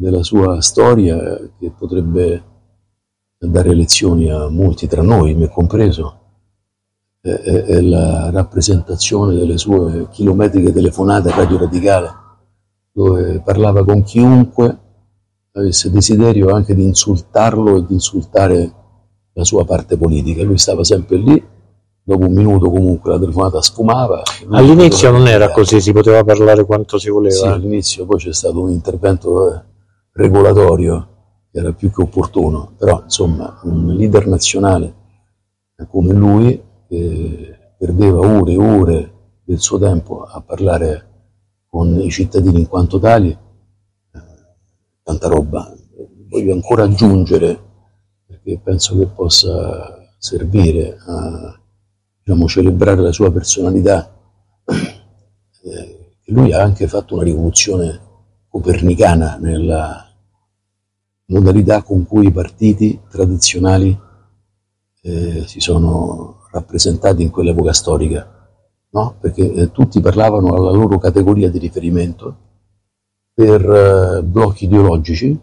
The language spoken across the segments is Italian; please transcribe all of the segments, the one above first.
della sua storia che potrebbe dare lezioni a molti tra noi, me compreso, è la rappresentazione delle sue chilometriche telefonate a Radio Radicale, dove parlava con chiunque avesse desiderio anche di insultarlo e di insultare la sua parte politica. Lui stava sempre lì, dopo un minuto comunque la telefonata sfumava. All'inizio non era così, si poteva parlare quanto si voleva. Sì, all'inizio poi c'è stato un intervento regolatorio che era più che opportuno, però insomma un leader nazionale come lui, che perdeva ore e ore del suo tempo a parlare con i cittadini in quanto tali, tanta roba. Voglio ancora aggiungere, perché penso che possa servire a, diciamo, celebrare la sua personalità, che lui ha anche fatto una rivoluzione copernicana nella modalità con cui i partiti tradizionali si sono rappresentati in quell'epoca storica, no? Perché tutti parlavano alla loro categoria di riferimento per blocchi ideologici,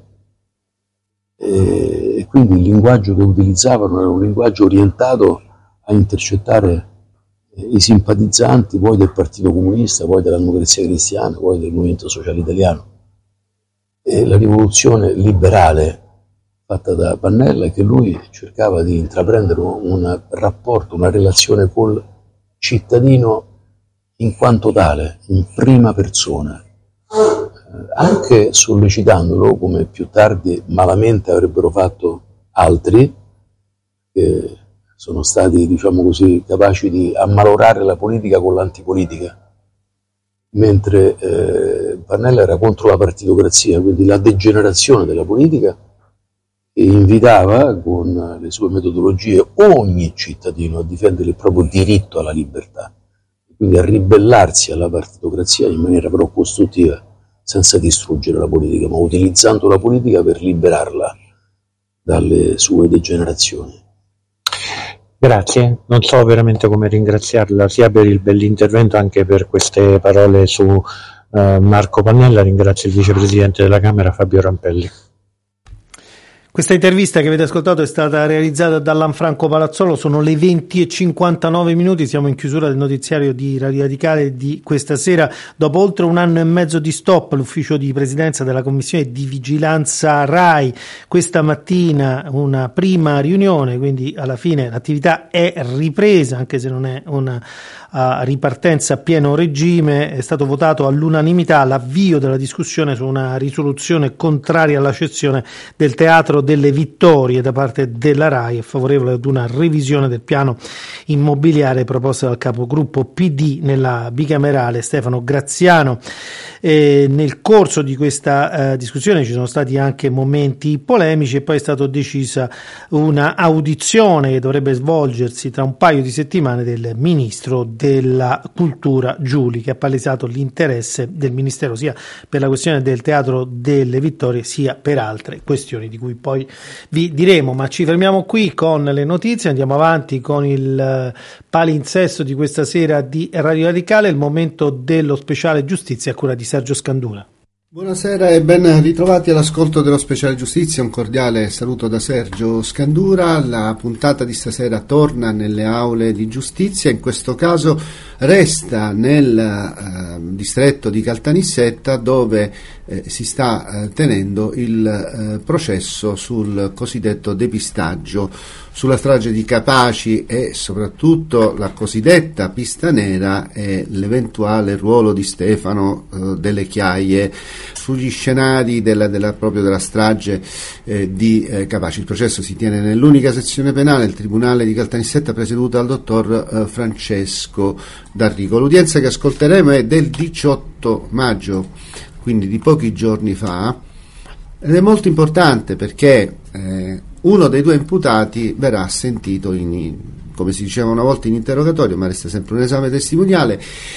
e quindi il linguaggio che utilizzavano era un linguaggio orientato a intercettare i simpatizzanti poi del Partito Comunista, poi della Democrazia Cristiana, poi del Movimento Sociale Italiano. E la rivoluzione liberale fatta da Pannella è che lui cercava di intraprendere un rapporto, una relazione col cittadino in quanto tale, in prima persona, anche sollecitandolo, come più tardi malamente avrebbero fatto altri, che sono stati, diciamo così, capaci di ammalorare la politica con l'antipolitica, mentre Pannella era contro la partitocrazia, quindi la degenerazione della politica, e invitava con le sue metodologie ogni cittadino a difendere il proprio diritto alla libertà, quindi a ribellarsi alla partitocrazia in maniera però costruttiva, senza distruggere la politica, ma utilizzando la politica per liberarla dalle sue degenerazioni. Grazie, non so veramente come ringraziarla sia per il bell'intervento, anche per queste parole su Marco Pannella. Ringrazio il vicepresidente della Camera Fabio Rampelli. Questa intervista che avete ascoltato è stata realizzata da Lanfranco Palazzolo, sono le 20:59, siamo in chiusura del notiziario di Radio Radicale di questa sera. Dopo oltre un anno e mezzo di stop, l'ufficio di presidenza della Commissione di Vigilanza RAI questa mattina una prima riunione, quindi alla fine l'attività è ripresa, anche se non è una ripartenza a pieno regime. È stato votato all'unanimità l'avvio della discussione su una risoluzione contraria alla cessione del Teatro delle Vittorie da parte della RAI, è favorevole ad una revisione del piano immobiliare proposta dal capogruppo PD nella bicamerale Stefano Graziano. Nel corso di questa discussione ci sono stati anche momenti polemici e poi è stata decisa una audizione che dovrebbe svolgersi tra un paio di settimane del ministro della Cultura Giuli, che ha palesato l'interesse del ministero sia per la questione del Teatro delle Vittorie sia per altre questioni di cui poi vi diremo. Ma ci fermiamo qui con le notizie, andiamo avanti con il palinsesto di questa sera di Radio Radicale, il momento dello speciale giustizia a cura di Sergio Scandura. Buonasera e ben ritrovati all'ascolto dello speciale giustizia, un cordiale saluto da Sergio Scandura. La puntata di stasera torna nelle aule di giustizia, in questo caso resta nel distretto di Caltanissetta, dove si sta tenendo il processo sul cosiddetto depistaggio, sulla strage di Capaci e soprattutto la cosiddetta pista nera e l'eventuale ruolo di Stefano Delle Chiaie sugli scenari proprio della strage di Capaci. Il processo si tiene nell'unica sezione penale, il Tribunale di Caltanissetta, presieduto dal dottor Francesco D'Arrigo. L'udienza che ascolteremo è del 18 maggio, quindi di pochi giorni fa, ed è molto importante perché uno dei due imputati verrà sentito come si diceva una volta, in interrogatorio, ma resta sempre un esame testimoniale,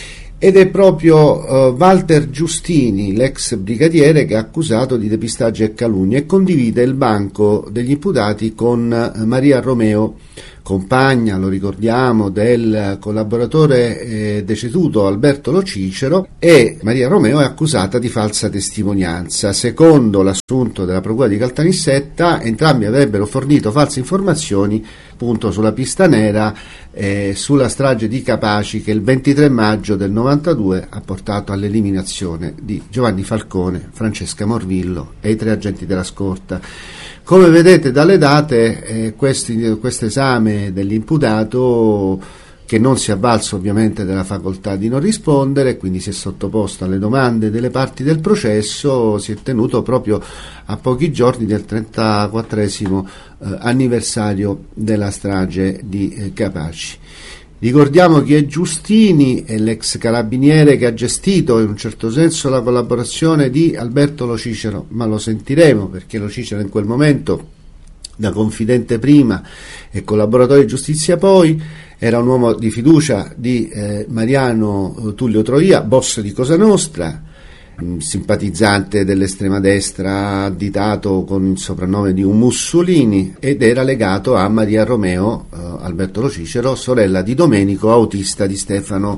ed è proprio Walter Giustini, l'ex brigadiere, che è accusato di depistaggio e calunnia e condivide il banco degli imputati con Maria Romeo, compagna, lo ricordiamo, del collaboratore deceduto Alberto Lo Cicero, e Maria Romeo è accusata di falsa testimonianza. Secondo l'assunto della procura di Caltanissetta, entrambi avrebbero fornito false informazioni appunto sulla pista nera, sulla strage di Capaci, che il 23 maggio del 92 ha portato all'eliminazione di Giovanni Falcone, Francesca Morvillo e i 3 agenti della scorta. Come vedete dalle date, questo esame dell'imputato, che non si è avvalso ovviamente della facoltà di non rispondere, quindi si è sottoposto alle domande delle parti del processo, si è tenuto proprio a pochi giorni del 34esimo anniversario della strage di Capaci. Ricordiamo che Giustini è l'ex carabiniere che ha gestito in un certo senso la collaborazione di Alberto Lo Cicero, ma lo sentiremo, perché Lo Cicero in quel momento, da confidente prima e collaboratore di giustizia poi, era un uomo di fiducia di Mariano Tullio Troia, boss di Cosa Nostra, simpatizzante dell'estrema destra, additato con il soprannome di un Mussolini, ed era legato a Maria Romeo, Alberto Lo Cicero, sorella di Domenico, autista di Stefano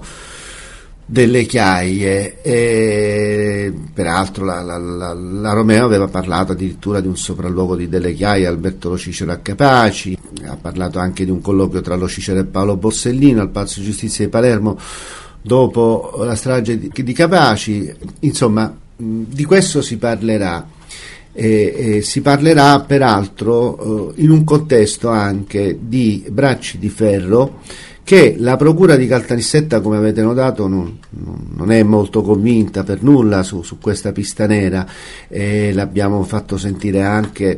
Delle Chiaie. E peraltro la Romeo aveva parlato addirittura di un sopralluogo di Delle Chiaie, Alberto Lo Cicero a Capaci, ha parlato anche di un colloquio tra Lo Cicero e Paolo Borsellino al Palazzo di Giustizia di Palermo dopo la strage di Capaci. Insomma, di questo si parlerà, e si parlerà peraltro in un contesto anche di bracci di ferro che la procura di Caltanissetta, come avete notato, non è molto convinta per nulla su questa pista nera, e l'abbiamo fatto sentire anche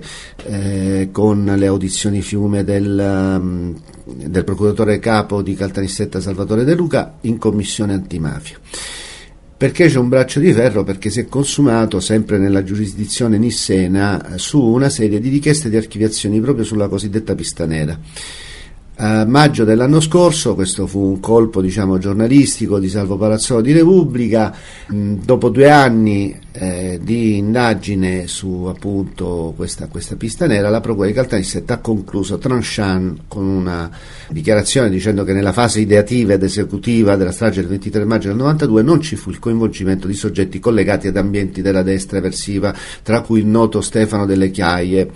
con le audizioni fiume del procuratore capo di Caltanissetta Salvatore De Luca in commissione antimafia. Perché c'è un braccio di ferro? Perché si è consumato sempre nella giurisdizione nissena su una serie di richieste di archiviazioni proprio sulla cosiddetta pista nera. A maggio dell'anno scorso, questo fu un colpo giornalistico di Salvo Palazzolo di Repubblica, dopo 2 anni di indagine su appunto questa pista nera, la procura di Caltanissetta ha concluso tranchant con una dichiarazione dicendo che nella fase ideativa ed esecutiva della strage del 23 maggio del 92 non ci fu il coinvolgimento di soggetti collegati ad ambienti della destra eversiva, tra cui il noto Stefano Delle Chiaie.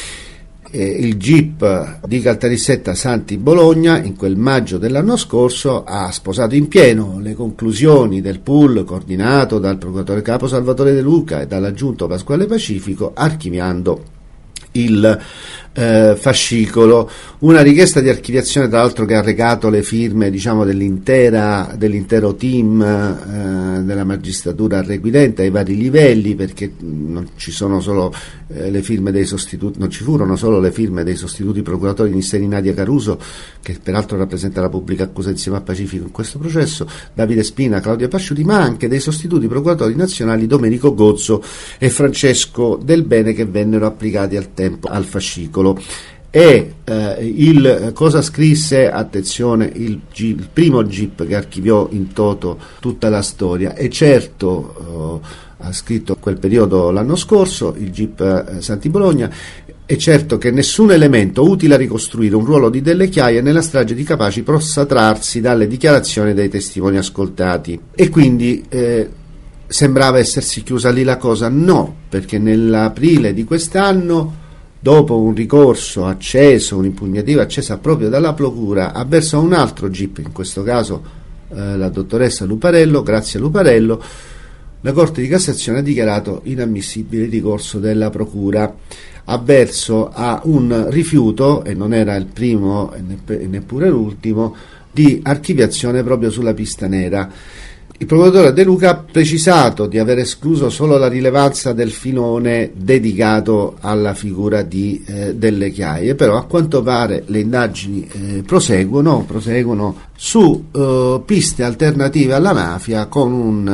Il GIP di Caltanissetta Santi Bologna in quel maggio dell'anno scorso ha sposato in pieno le conclusioni del pool coordinato dal procuratore capo Salvatore De Luca e dall'aggiunto Pasquale Pacifico, archiviando il fascicolo. Una richiesta di archiviazione tra l'altro che ha recato le firme dell'intero team della magistratura requirente ai vari livelli, perché non ci sono solo le firme dei sostituti, non ci furono solo le firme dei sostituti procuratori Nisseri Nadia Caruso, che peraltro rappresenta la pubblica accusa insieme a Pacifico in questo processo, Davide Spina, Claudia Pasciuti, ma anche dei sostituti procuratori nazionali Domenico Gozzo e Francesco Del Bene, che vennero applicati al tempo al fascicolo. E cosa scrisse, attenzione, il primo GIP che archiviò in toto tutta la storia, e certo ha scritto in quel periodo l'anno scorso il GIP Santi Bologna: è certo che nessun elemento utile a ricostruire un ruolo di Delle Chiaie nella strage di Capaci possa trarsi dalle dichiarazioni dei testimoni ascoltati. E quindi sembrava essersi chiusa lì la cosa. No, perché nell'aprile di quest'anno, dopo un ricorso acceso, un'impugnativa accesa proprio dalla procura avverso a un altro GIP, in questo caso la dottoressa Luparello, Grazia Luparello, la Corte di Cassazione ha dichiarato inammissibile il ricorso della procura avverso a un rifiuto, e non era il primo e neppure l'ultimo, di archiviazione proprio sulla pista nera. Il procuratore De Luca ha precisato di aver escluso solo la rilevanza del filone dedicato alla figura di Delle Chiaie, però a quanto pare le indagini proseguono su piste alternative alla mafia, con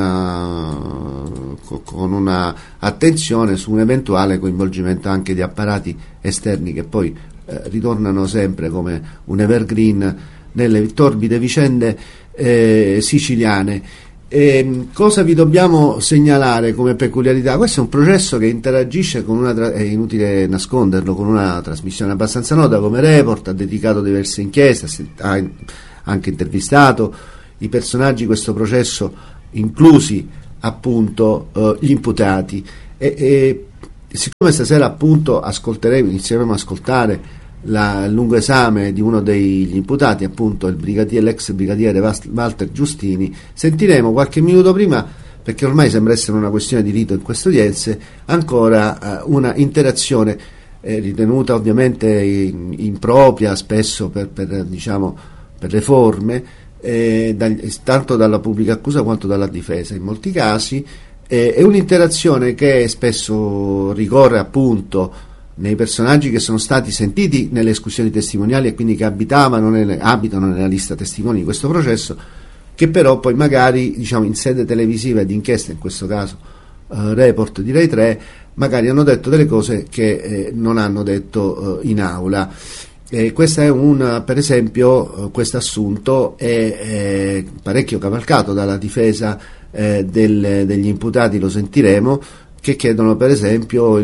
una attenzione su un eventuale coinvolgimento anche di apparati esterni che poi ritornano sempre come un evergreen nelle torbide vicende siciliane. Cosa vi dobbiamo segnalare come peculiarità? Questo è un processo che interagisce con è inutile nasconderlo, con una trasmissione abbastanza nota come Report, ha dedicato diverse inchieste, ha anche intervistato i personaggi di questo processo, inclusi appunto gli imputati, e siccome stasera appunto inizieremo ad ascoltare il lungo esame di uno degli imputati, appunto l'ex brigadiere Walter Giustini, sentiremo qualche minuto prima, perché ormai sembra essere una questione di rito in queste udienze, ancora una interazione ritenuta ovviamente impropria spesso per le forme, tanto dalla pubblica accusa quanto dalla difesa in molti casi. È un'interazione che spesso ricorre appunto nei personaggi che sono stati sentiti nelle escussioni testimoniali e quindi che abitano nella lista testimoni di questo processo, che però poi magari in sede televisiva e di inchiesta, in questo caso Report di Rai 3, magari hanno detto delle cose che non hanno detto in aula. Questo è per esempio questo assunto è parecchio cavalcato dalla difesa degli imputati, lo sentiremo, che chiedono per esempio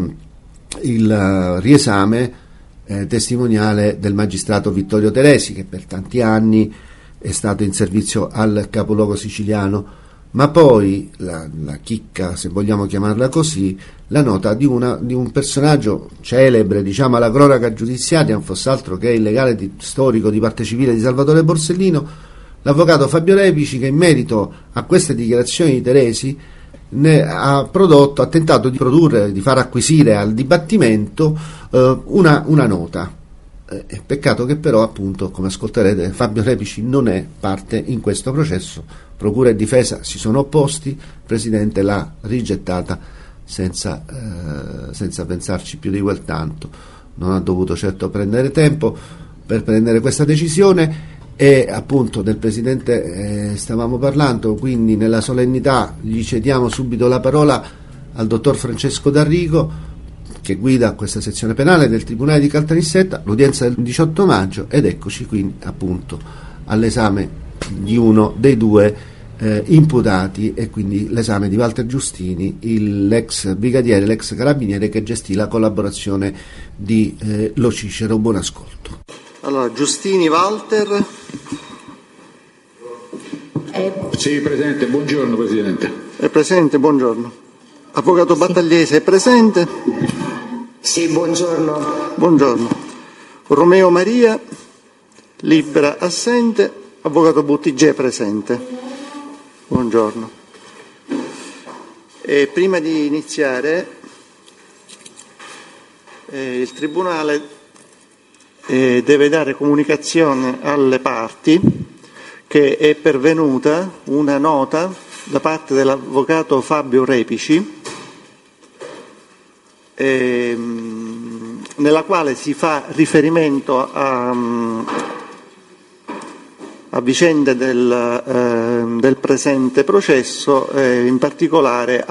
il riesame testimoniale del magistrato Vittorio Teresi, che per tanti anni è stato in servizio al capoluogo siciliano, ma poi la chicca, se vogliamo chiamarla così, la nota di un personaggio celebre alla cronaca giudiziaria, non fosse altro che il legale storico di parte civile di Salvatore Borsellino, l'avvocato Fabio Repici, che in merito a queste dichiarazioni di Teresi ha tentato di produrre, di far acquisire al dibattimento una nota. Peccato che però, appunto, come ascolterete, Fabio Repici non è parte in questo processo. Procura e difesa si sono opposti, il Presidente l'ha rigettata senza pensarci più di quel tanto. Non ha dovuto certo prendere tempo per prendere questa decisione. E appunto del Presidente stavamo parlando, quindi nella solennità gli cediamo subito la parola al dottor Francesco D'Arrigo, che guida questa sezione penale del Tribunale di Caltanissetta, l'udienza del 18 maggio, ed eccoci qui appunto all'esame di uno dei due imputati, e quindi l'esame di Walter Giustini, l'ex brigadiere, l'ex carabiniere che gestì la collaborazione di Lo Cicero. Buon ascolto. Allora, Giustini Walter. Sì, Presidente, buongiorno Presidente. È presente, buongiorno. Avvocato Battagliese è presente? Sì, buongiorno. Buongiorno. Romeo Maria, Libera assente, Avvocato Buttigieg è presente. Buongiorno. E prima di iniziare, il Tribunale deve dare comunicazione alle parti che è pervenuta una nota da parte dell'avvocato Fabio Repici, nella quale si fa riferimento a vicende del presente processo, in particolare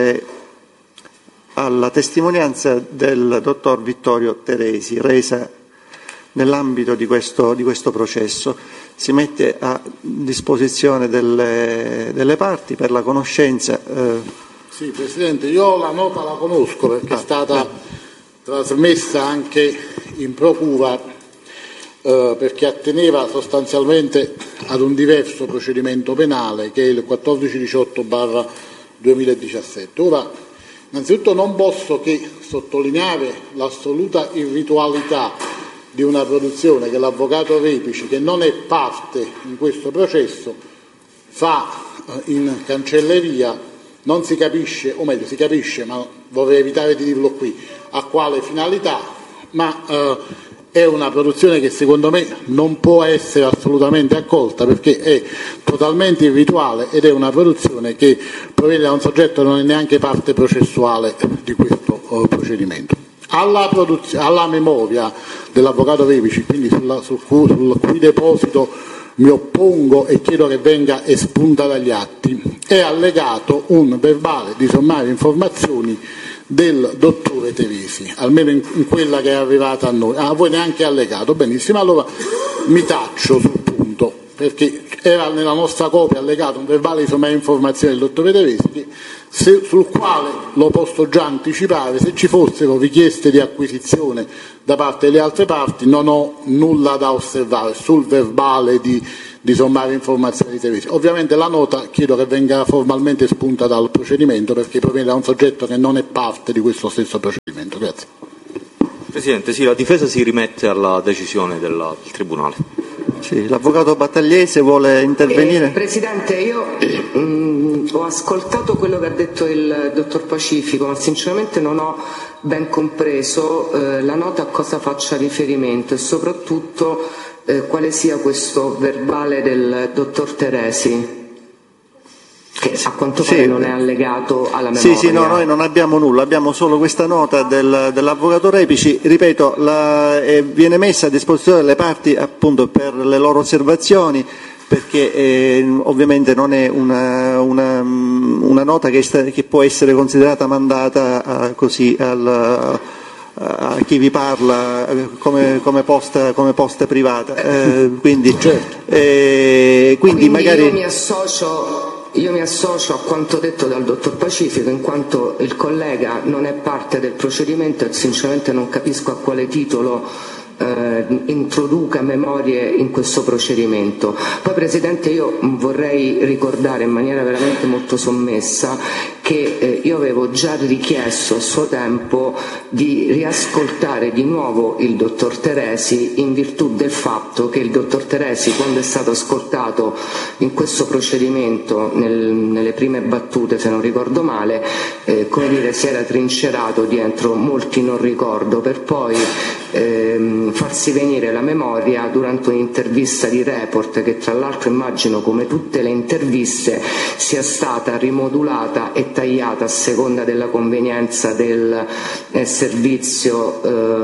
alla testimonianza del dottor Vittorio Teresi resa nell'ambito di questo processo. Si mette a disposizione delle parti per la conoscenza. Sì, Presidente, io la nota la conosco perché è stata trasmessa anche in procura, perché atteneva sostanzialmente ad un diverso procedimento penale che è il 1418/2017. Ora, innanzitutto non posso che sottolineare l'assoluta irritualità di una produzione che l'avvocato Repici, che non è parte in questo processo, fa in cancelleria. Non si capisce, o meglio si capisce, ma vorrei evitare di dirlo qui, a quale finalità, ma è una produzione che secondo me non può essere assolutamente accolta perché è totalmente irrituale ed è una produzione che proviene da un soggetto che non è neanche parte processuale di questo procedimento. Alla memoria dell'avvocato Repici, quindi sul cui deposito mi oppongo e chiedo che venga espunta dagli atti, è allegato un verbale di sommarie informazioni del dottore Teresi, almeno in quella che è arrivata a noi. A voi neanche allegato, benissimo, allora mi taccio sul punto. perché era nella nostra copia allegato un verbale di sommaria informazione del dottore Teresi, sul quale, l'ho posto già anticipare, se ci fossero richieste di acquisizione da parte delle altre parti non ho nulla da osservare sul verbale di sommaria informazione di Teresi. Ovviamente la nota chiedo che venga formalmente espunta dal procedimento perché proviene da un soggetto che non è parte di questo stesso procedimento. Grazie. Presidente, sì, la difesa si rimette alla decisione del Tribunale. Sì, l'avvocato Battagliese vuole intervenire. Presidente, io ho ascoltato quello che ha detto il dottor Pacifico, ma sinceramente non ho ben compreso la nota a cosa faccia riferimento e soprattutto quale sia questo verbale del dottor Teresi, che a quanto pare non è allegato alla memoria. Sì, no, noi non abbiamo nulla, abbiamo solo questa nota dell'avvocato Repici, ripeto, viene messa a disposizione delle parti appunto per le loro osservazioni, perché ovviamente non è una nota che può essere considerata mandata così a chi vi parla come posta privata, quindi magari io mi associo a quanto detto dal dottor Pacifico, in quanto il collega non è parte del procedimento e sinceramente non capisco a quale titolo introduca memorie in questo procedimento. Poi, Presidente, io vorrei ricordare in maniera veramente molto sommessa che io avevo già richiesto a suo tempo di riascoltare di nuovo il dottor Teresi in virtù del fatto che il dottor Teresi, quando è stato ascoltato in questo procedimento nelle prime battute, se non ricordo male, si era trincerato dietro molti non ricordo per poi farsi venire la memoria durante un'intervista di Report che tra l'altro immagino, come tutte le interviste, sia stata rimodulata e tagliata a seconda della convenienza del servizio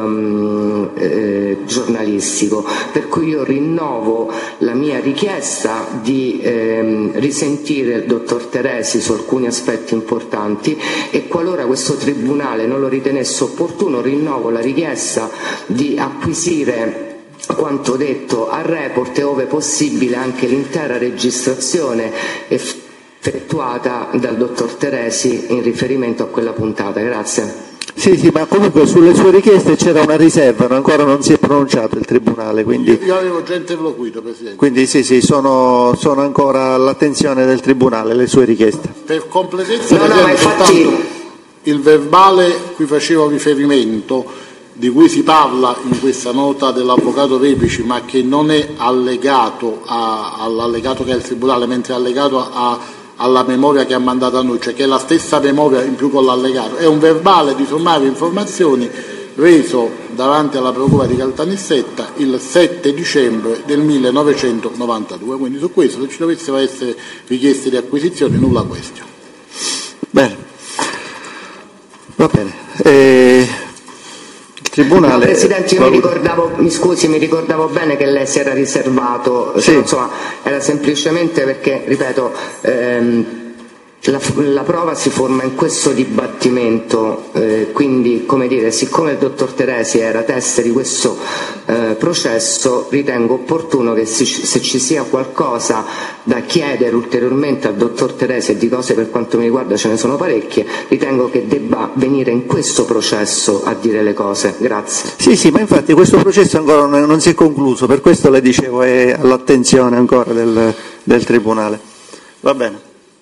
giornalistico, per cui io rinnovo la mia richiesta di risentire il dottor Teresi su alcuni aspetti importanti e qualora questo Tribunale non lo ritenesse opportuno rinnovo la richiesta di acquisire quanto detto a Report e, ove possibile, anche l'intera registrazione effettuata dal dottor Teresi in riferimento a quella puntata. Grazie. Sì, ma comunque sulle sue richieste c'era una riserva, ancora non si è pronunciato il Tribunale. Quindi io avevo già interloquito, Presidente. Quindi sì, sono ancora all'attenzione del Tribunale le sue richieste. Per completezza, soltanto il verbale cui facevo riferimento, di cui si parla in questa nota dell'avvocato Repici, ma che non è allegato all'allegato che è il Tribunale, mentre è allegato alla memoria che ha mandato a noi, cioè che è la stessa memoria in più con l'allegato, è un verbale di sommarie informazioni reso davanti alla Procura di Caltanissetta il 7 dicembre del 1992, quindi su questo, se ci dovessero essere richieste di acquisizione, nulla questione. Bene, va bene. Tribunale, no, Presidente, io mi ricordavo bene che lei si era riservato, sì. Insomma, era semplicemente perché, ripeto, la prova si forma in questo dibattimento, quindi, siccome il dottor Teresi era teste di questo processo, ritengo opportuno che se ci sia qualcosa da chiedere ulteriormente al dottor Teresi, e di cose per quanto mi riguarda ce ne sono parecchie, ritengo che debba venire in questo processo a dire le cose. Grazie. Sì, ma infatti questo processo ancora non si è concluso, per questo le dicevo è all'attenzione ancora del Tribunale. Va bene.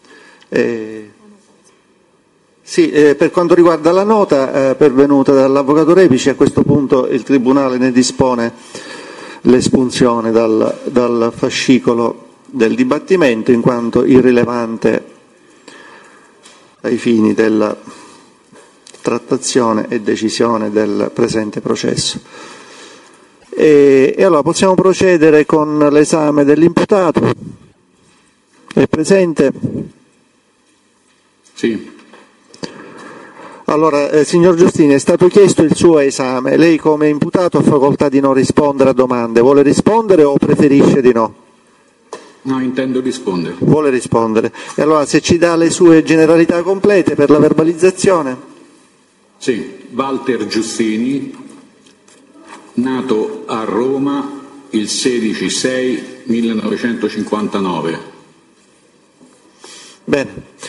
Per quanto riguarda la nota pervenuta dall'avvocato Repici, a questo punto il Tribunale ne dispone l'espunzione dal fascicolo del dibattimento, in quanto irrilevante ai fini della trattazione e decisione del presente processo. E allora possiamo procedere con l'esame dell'imputato. È presente? Sì. Allora, signor Giustini, è stato chiesto il suo esame. Lei come imputato ha facoltà di non rispondere a domande. Vuole rispondere o preferisce di no? No, intendo rispondere. Vuole rispondere. E allora se ci dà le sue generalità complete per la verbalizzazione? Sì, Walter Giustini, nato a Roma il 16/6/1959. Bene.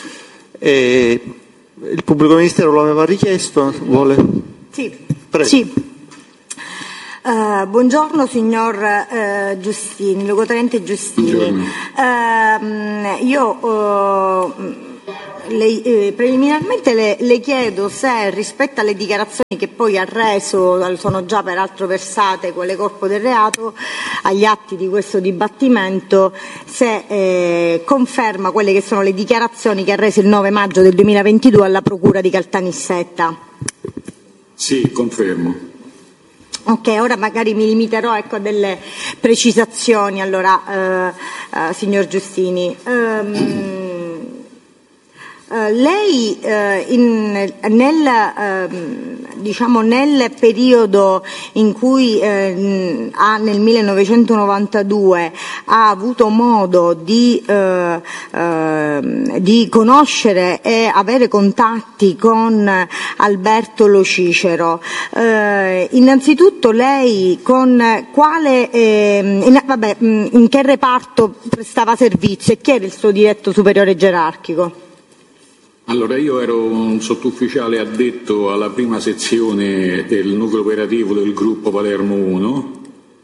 Il pubblico ministero lo aveva richiesto, vuole? Sì. Prego. Sì. Buongiorno signor Giustini, luogotenente Giustini. Preliminarmente le chiedo se rispetto alle dichiarazioni che poi ha reso, sono già peraltro versate quale corpo del reato agli atti di questo dibattimento, se conferma quelle che sono le dichiarazioni che ha reso il 9 maggio del 2022 alla Procura di Caltanissetta. Sì, confermo. Ok, ora magari mi limiterò a delle precisazioni, allora, signor Giustini. Lei nel periodo in cui nel 1992 ha avuto modo di conoscere e avere contatti con Alberto Lo Cicero, innanzitutto lei con quale in che reparto prestava servizio e chi era il suo diretto superiore gerarchico? Allora, io ero un sottufficiale addetto alla prima sezione del nucleo operativo del gruppo Palermo 1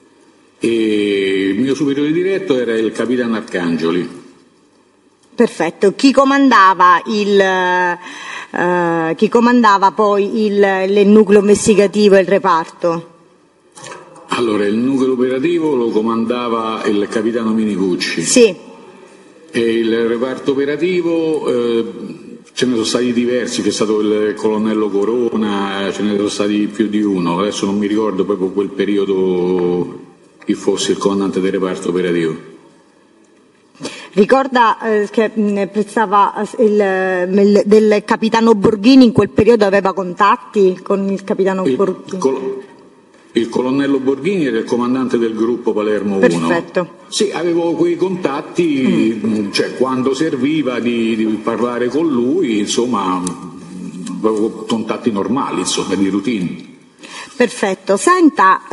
e il mio superiore diretto era il capitano Arcangeli. Perfetto. Chi comandava poi il nucleo investigativo e il reparto? Allora, il nucleo operativo lo comandava il capitano Minicucci. Sì. E il reparto operativo ce ne sono stati diversi, c'è stato il colonnello Corona, ce ne sono stati più di uno, adesso non mi ricordo proprio quel periodo chi fosse il comandante del reparto operativo. Ricorda che prestava del capitano Borghini, in quel periodo aveva contatti con il capitano Borghini? Il colonnello Borghini era il comandante del gruppo Palermo 1. Perfetto. Sì, avevo quei contatti, cioè quando serviva di parlare con lui, insomma, avevo contatti normali, insomma, di routine. Perfetto. Senta,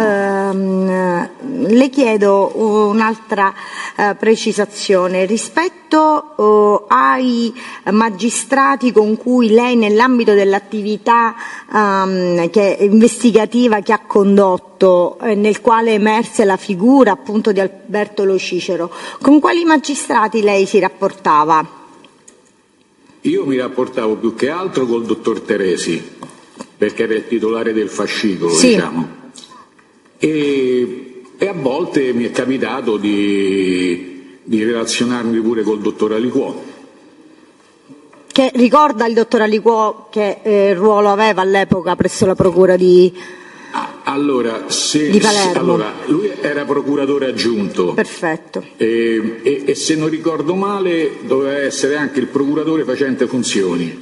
le chiedo un'altra precisazione rispetto ai magistrati con cui lei nell'ambito dell'attività investigativa che ha condotto, nel quale emerse la figura appunto di Alberto Lo Cicero, con quali magistrati lei si rapportava? Io mi rapportavo più che altro col dottor Teresi, perché era il titolare del fascicolo, sì, diciamo. E a volte mi è capitato di relazionarmi pure col dottor Aliquò. Che ricorda il dottor Aliquò che ruolo aveva all'epoca presso la procura di Palermo? Allora, lui era procuratore aggiunto. Perfetto. E se non ricordo male doveva essere anche il procuratore facente funzioni.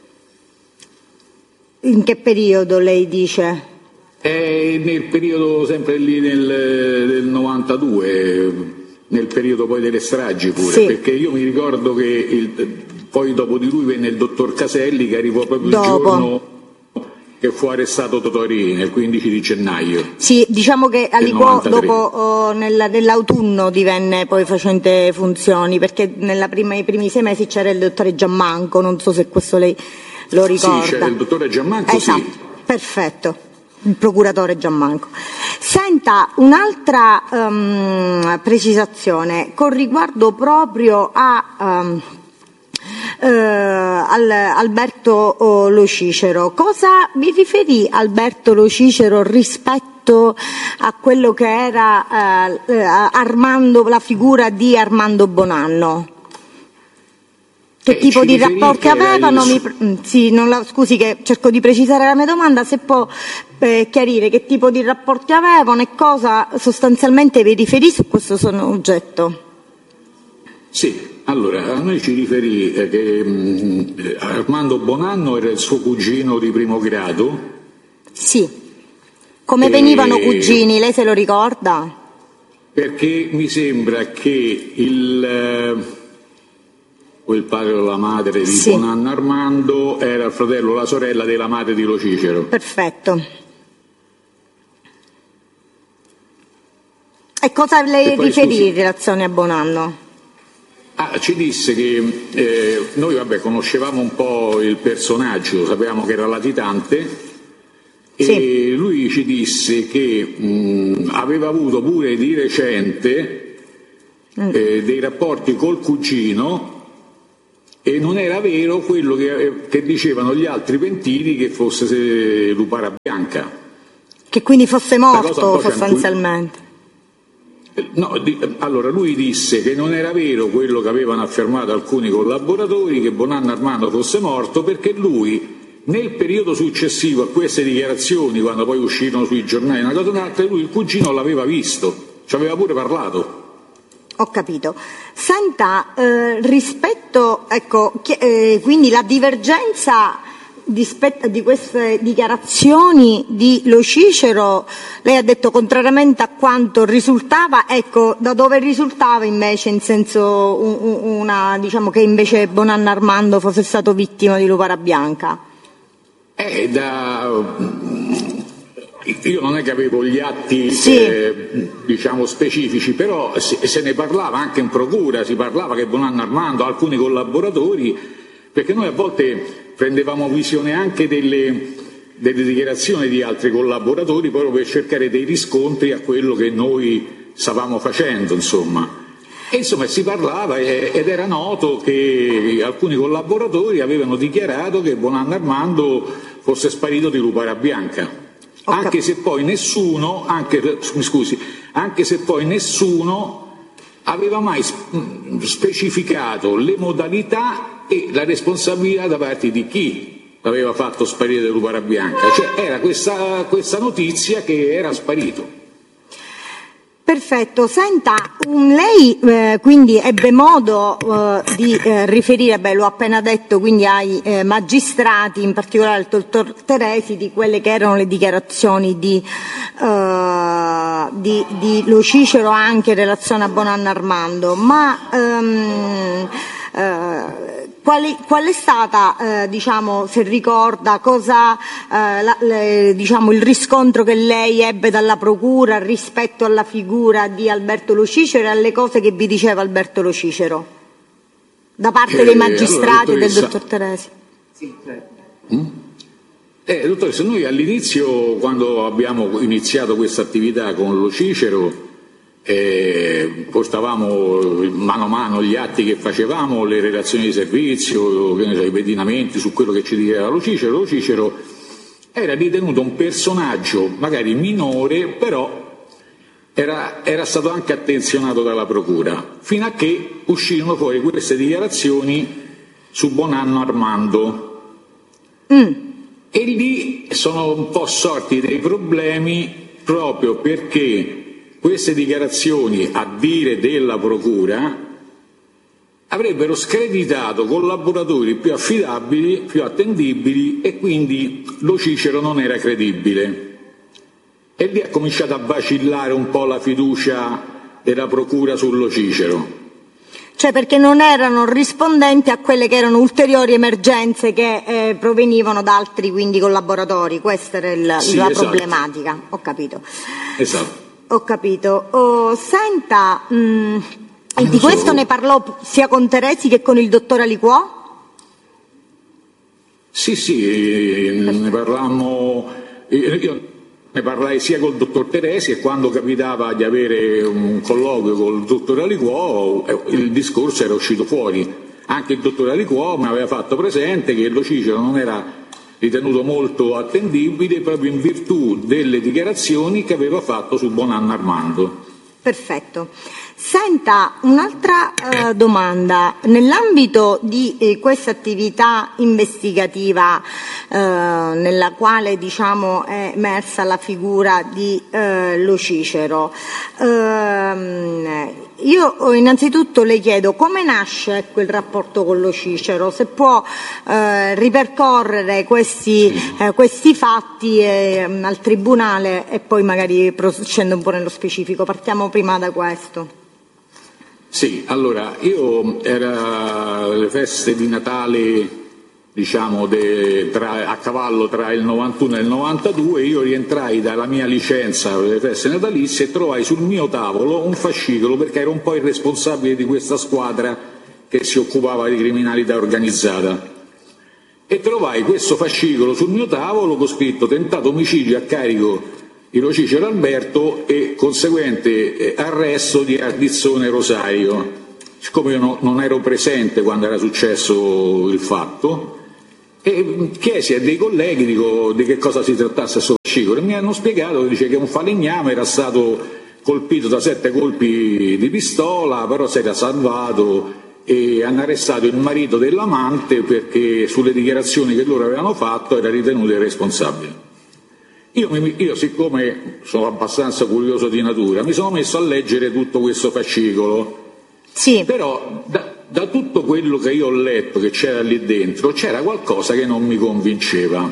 In che periodo lei dice? Nel periodo sempre lì del 92, nel periodo poi delle stragi pure, sì, perché io mi ricordo che poi dopo di lui venne il dottor Caselli, che arrivò proprio il giorno che fu arrestato Totori, il 15 di gennaio. Sì, diciamo che Aliquò dopo nell'autunno divenne poi facente funzioni, perché nei primi 6 mesi c'era il dottore Giammanco, non so se questo lei lo ricorda. Sì, c'era il dottore Giammanco, esatto, sì. Perfetto, il procuratore Giammanco. Senta, un'altra precisazione con riguardo proprio a Alberto Lo Cicero. Cosa vi riferì Alberto Lo Cicero rispetto a quello che era la figura di Armando Bonanno? Che tipo di rapporti avevano? Scusi che cerco di precisare la mia domanda, se può chiarire che tipo di rapporti avevano e cosa sostanzialmente vi riferì su questo oggetto? Sì, allora a noi ci riferì che Armando Bonanno era il suo cugino di primo grado. Sì. Come venivano cugini, lei se lo ricorda? Perché mi sembra che il padre o la madre di Bonanno Armando era il fratello o la sorella della madre di Lo Cicero. Perfetto. E cosa le riferì in relazione a Bonanno? Ci disse che noi conoscevamo un po' il personaggio, sapevamo che era latitante, e lui ci disse che aveva avuto pure di recente dei rapporti col cugino, e non era vero quello che dicevano gli altri pentiti, che fosse Lupara Bianca. Che quindi fosse morto sostanzialmente. No, allora lui disse che non era vero quello che avevano affermato alcuni collaboratori, che Bonanno Armando fosse morto, perché lui nel periodo successivo a queste dichiarazioni, quando poi uscirono sui giornali una cosa o un'altra, lui il cugino l'aveva visto, ci aveva pure parlato. Ho capito. Senta, rispetto, quindi la divergenza di queste dichiarazioni di Lo Cicero, lei ha detto contrariamente a quanto risultava, da dove risultava invece, in senso diciamo che invece Bonanno Armando fosse stato vittima di Lupara Bianca? Io non è che avevo gli atti diciamo specifici, però se ne parlava anche in procura, si parlava che Bonanno Armando, alcuni collaboratori, perché noi a volte prendevamo visione anche delle dichiarazioni di altri collaboratori proprio per cercare dei riscontri a quello che noi stavamo facendo, insomma. E insomma si parlava ed era noto che alcuni collaboratori avevano dichiarato che Bonanno Armando fosse sparito di Lupara Bianca, anche se poi nessuno aveva mai specificato le modalità e la responsabilità da parte di chi l'aveva fatto sparire da Lupara Bianca, cioè era questa notizia che era sparito. Perfetto, senta, lei quindi ebbe modo di riferire, l'ho appena detto, quindi ai magistrati, in particolare al dottor Teresi, di quelle che erano le dichiarazioni di Lo Cicero anche in relazione a Bonanno Armando, ma qual è stata, diciamo, se ricorda, diciamo, il riscontro che lei ebbe dalla procura rispetto alla figura di Alberto Lo Cicero e alle cose che vi diceva Alberto Lo Cicero da parte dei magistrati e del dottor Teresi? Dottoressa, noi all'inizio, quando abbiamo iniziato questa attività con Lo Cicero, portavamo mano a mano gli atti che facevamo, le relazioni di servizio, i pedinamenti su quello che ci diceva Lo Cicero. Lo Cicero era ritenuto un personaggio magari minore, però era stato anche attenzionato dalla procura, fino a che uscirono fuori queste dichiarazioni su Bonanno Armando. E lì sono un po' sorti dei problemi, proprio perché queste dichiarazioni, a dire della procura, avrebbero screditato collaboratori più affidabili, più attendibili, e quindi Lo Cicero non era credibile. E lì ha cominciato a vacillare un po' la fiducia della procura su Lo Cicero. Cioè perché non erano rispondenti a quelle che erano ulteriori emergenze che provenivano da altri quindi collaboratori, questa era la problematica, ho capito. Esatto. Ho capito. Senta, di questo ne parlò sia con Teresi che con il dottor Aliquò? Sì, ne parlammo. Io ne parlai sia col dottor Teresi, e quando capitava di avere un colloquio col dottor Aliquò il discorso era uscito fuori. Anche il dottor Aliquò mi aveva fatto presente che Lo Cicero non era ritenuto molto attendibile proprio in virtù delle dichiarazioni che aveva fatto su Bonanno Armando. Perfetto. Senta, un'altra domanda. Nell'ambito di questa attività investigativa nella quale diciamo è emersa la figura di Lo Cicero, io innanzitutto le chiedo come nasce quel rapporto con Lo Cicero, se può ripercorrere questi fatti al tribunale e poi magari scendo un po' nello specifico. Partiamo prima da questo. Sì, allora, io era le feste di Natale diciamo, a cavallo tra il 91 e il 92, io rientrai dalla mia licenza per le feste natalizie e trovai sul mio tavolo un fascicolo, perché ero un po' il responsabile di questa squadra che si occupava di criminalità organizzata. E trovai questo fascicolo sul mio tavolo con scritto tentato omicidio a carico di Lo Cicero Alberto e conseguente arresto di Ardizzone Rosario. Siccome io non ero presente quando era successo il fatto, e chiesi a dei colleghi, dico, di che cosa si trattasse questo fascicolo, e mi hanno spiegato che dice che un falegname era stato colpito da 7 colpi di pistola, però si era salvato, e hanno arrestato il marito dell'amante perché sulle dichiarazioni che loro avevano fatto era ritenuto irresponsabile. Io, siccome sono abbastanza curioso di natura, mi sono messo a leggere tutto questo fascicolo. Sì. Però da tutto quello che io ho letto che c'era lì dentro, c'era qualcosa che non mi convinceva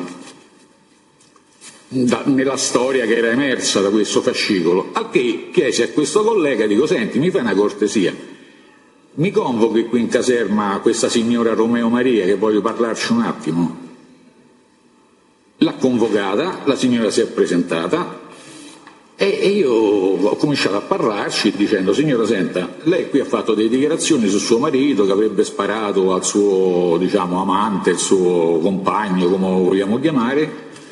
nella storia che era emersa da questo fascicolo, al che chiesi a questo collega, dico, senti, mi fai una cortesia, mi convochi qui in caserma questa signora Romeo Maria che voglio parlarci un attimo. L'ha convocata, la signora si è presentata e io ho cominciato a parlarci dicendo, signora, senta, lei qui ha fatto delle dichiarazioni su suo marito che avrebbe sparato al suo, diciamo, amante, il suo compagno, come lo vogliamo chiamare.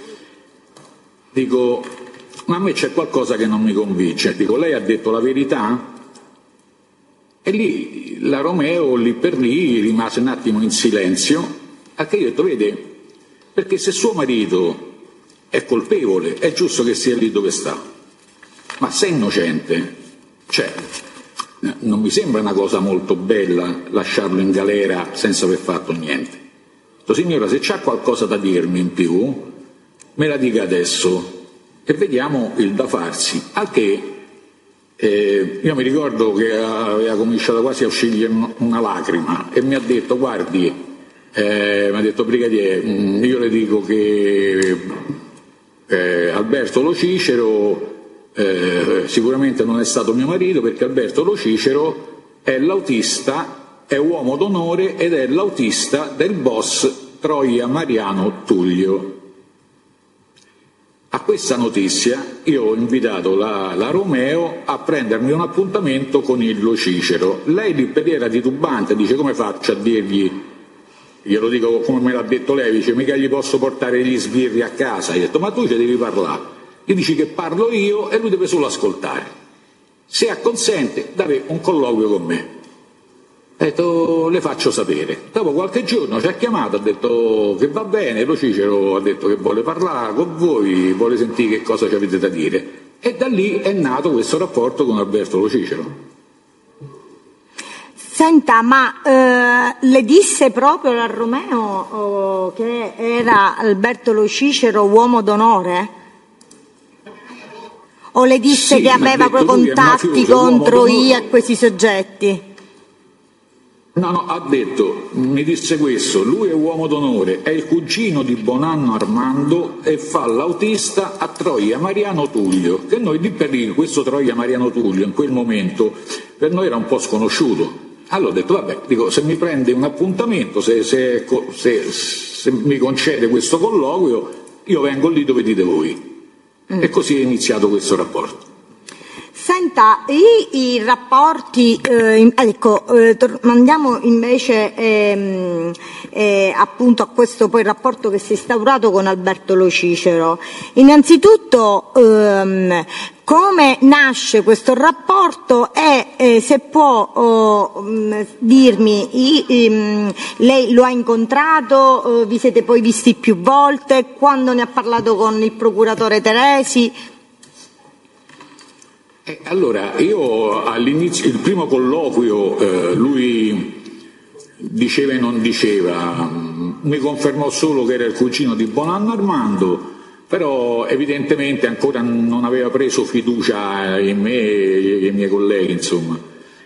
Dico, ma a me c'è qualcosa che non mi convince. Dico, lei ha detto la verità? E lì la Romeo, lì per lì, rimase un attimo in silenzio, a che io ho detto, vede, perché se suo marito è colpevole è giusto che sia lì dove sta. Ma se è innocente, cioè, non mi sembra una cosa molto bella lasciarlo in galera senza aver fatto niente. Dico, signora, se c'ha qualcosa da dirmi in più, me la dica adesso e vediamo il da farsi. Al che io mi ricordo che aveva cominciato quasi a uscirgli una lacrima e mi ha detto, guardi, mi ha detto, brigadiere, io le dico che Alberto Lo Cicero sicuramente non è stato mio marito, perché Alberto Lo Cicero è l'autista, è uomo d'onore ed è l'autista del boss Troia Mariano Tullio. A questa notizia io ho invitato la Romeo a prendermi un appuntamento con il Lo Cicero. Lei lì per lì era titubante, dice, come faccio a dirgli, glielo dico come me l'ha detto lei, dice, mica gli posso portare gli sbirri a casa. Io ho detto, ma tu ci devi parlare. Gli dici che parlo io e lui deve solo ascoltare. Se acconsente, dare un colloquio con me. Ho detto, le faccio sapere. Dopo qualche giorno ci ha chiamato, ha detto che va bene, Lo Cicero ha detto che vuole parlare con voi, vuole sentire che cosa ci avete da dire. E da lì è nato questo rapporto con Alberto Lo Cicero. Senta, ma le disse proprio la Romeo che era Alberto Lo Cicero uomo d'onore? O le disse, sì, che aveva quei contatti contro questi soggetti? No, ha detto, mi disse questo, lui è uomo d'onore, è il cugino di Bonanno Armando e fa l'autista a Troia Mariano Tullio, che noi lì per lì, questo Troia Mariano Tullio in quel momento per noi era un po' sconosciuto. Allora ho detto, vabbè, dico, se mi prende un appuntamento, se mi concede questo colloquio, io vengo lì dove dite voi. E così è iniziato questo rapporto. Senta, i rapporti, andiamo invece appunto a questo poi rapporto che si è instaurato con Alberto Lo Cicero. Innanzitutto come nasce questo rapporto e se può dirmi, lei lo ha incontrato, vi siete poi visti più volte, quando ne ha parlato con il procuratore Teresi? Allora, io all'inizio, il primo colloquio, lui diceva e non diceva, mi confermò solo che era il cugino di Bonanno Armando, però evidentemente ancora non aveva preso fiducia in me e ai miei colleghi, insomma.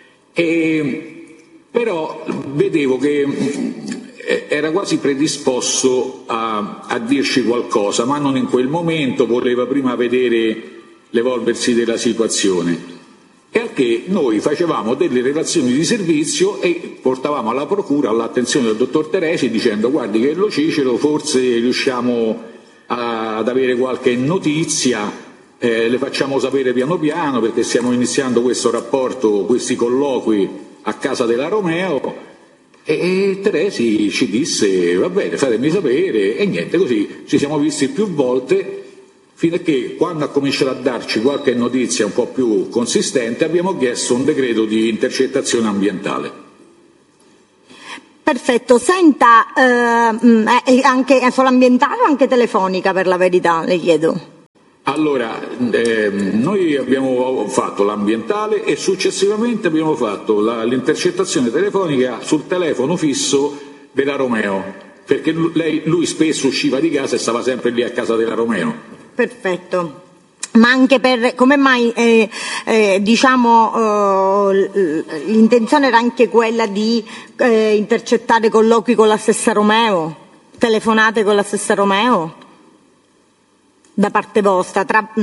Però vedevo che era quasi predisposto a dirci qualcosa, ma non in quel momento, voleva prima vedere l'evolversi della situazione. E al che noi facevamo delle relazioni di servizio e portavamo alla procura all'attenzione del dottor Teresi dicendo: guardi che lo Cicero forse riusciamo ad avere qualche notizia, le facciamo sapere piano piano perché stiamo iniziando questo rapporto, questi colloqui a casa della Romeo. E Teresi ci disse: va bene, fatemi sapere. E niente, così ci siamo visti più volte, fino a che, quando ha cominciato a darci qualche notizia un po' più consistente, abbiamo chiesto un decreto di intercettazione ambientale. Perfetto, senta, anche solo ambientale o anche telefonica, per la verità, le chiedo? Allora, noi abbiamo fatto l'ambientale e successivamente abbiamo fatto l'intercettazione telefonica sul telefono fisso della Romeo, perché lui spesso usciva di casa e stava sempre lì a casa della Romeo. Perfetto, ma anche per come mai l'intenzione era anche quella di intercettare colloqui con la stessa Romeo, telefonate con la stessa Romeo da parte vostra,